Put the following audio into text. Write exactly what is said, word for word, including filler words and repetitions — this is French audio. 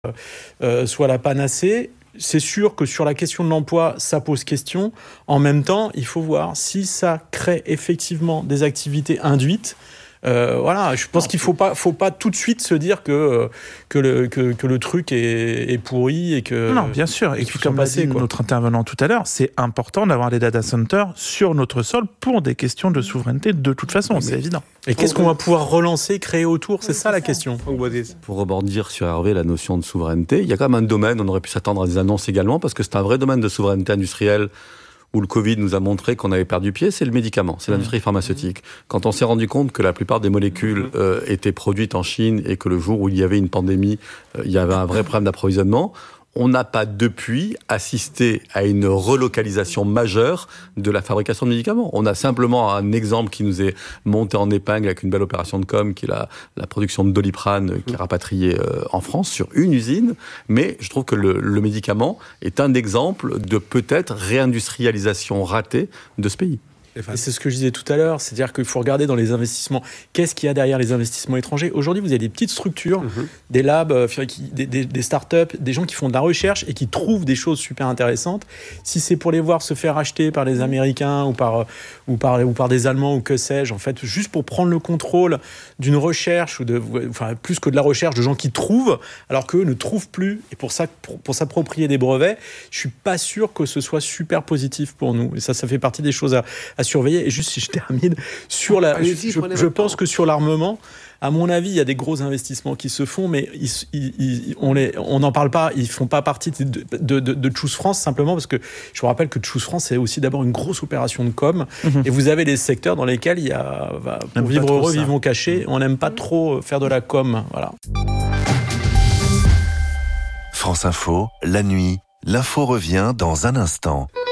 euh, soit la panacée. C'est sûr que sur la question de l'emploi, ça pose question. En même temps, il faut voir si ça crée effectivement des activités induites. Euh, voilà, je pense qu'il faut pas, faut pas tout de suite se dire que que le que, que le truc est, est pourri et que non, bien sûr. Et puis comme l'a dit notre intervenant tout à l'heure, c'est important d'avoir des data centers sur notre sol pour des questions de souveraineté de toute façon, mais c'est évident. Et qu'est-ce qu'on va pouvoir relancer, créer autour ? C'est ça la question. Pour rebondir sur Hervé, la notion de souveraineté, il y a quand même un domaine, on aurait pu s'attendre à des annonces également, parce que c'est un vrai domaine de souveraineté industrielle où le Covid nous a montré qu'on avait perdu pied, c'est le médicament, c'est l'industrie pharmaceutique. Quand on s'est rendu compte que la plupart des molécules euh, étaient produites en Chine et que le jour où il y avait une pandémie, euh, il y avait un vrai problème d'approvisionnement, on n'a pas depuis assisté à une relocalisation majeure de la fabrication de médicaments. On a simplement un exemple qui nous est monté en épingle avec une belle opération de com, qui est la, la production de Doliprane, qui est rapatriée euh, en France sur une usine. Mais je trouve que le, le médicament est un exemple de peut-être réindustrialisation ratée de ce pays. Et c'est ce que je disais tout à l'heure, c'est-à-dire qu'il faut regarder dans les investissements, qu'est-ce qu'il y a derrière les investissements étrangers. Aujourd'hui, vous avez des petites structures, mm-hmm. des labs, euh, des, des, des startups, des gens qui font de la recherche et qui trouvent des choses super intéressantes. Si c'est pour les voir se faire acheter par les Américains ou par, ou par, ou par des Allemands ou que sais-je, en fait, juste pour prendre le contrôle d'une recherche, ou de, enfin, plus que de la recherche, de gens qui trouvent, alors qu'eux ne trouvent plus, et pour, ça, pour, pour s'approprier des brevets, je ne suis pas sûr que ce soit super positif pour nous. Et ça, ça fait partie des choses à à surveiller. Et juste si je termine sur la, je, je, je pense que sur l'armement, à mon avis, il y a des gros investissements qui se font, mais ils, ils, ils, on les, on n'en parle pas. Ils font pas partie de, de, de, de Choose France simplement parce que je vous rappelle que Choose France c'est aussi d'abord une grosse opération de com. Mm-hmm. Et vous avez des secteurs dans lesquels il y a, bah, pour vivre heureux, vivons cachés. On n'aime pas trop faire de la com. Voilà. France Info, la nuit. L'info revient dans un instant.